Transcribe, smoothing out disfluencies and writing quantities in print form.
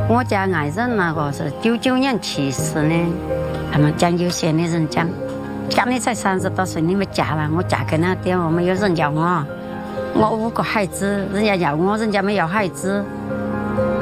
我家爱人那个是99年去世的，他们讲有些的人讲你才30多岁，你没嫁了，我嫁给那点，我没有人要我5个孩子，人家要我，人家没要孩子。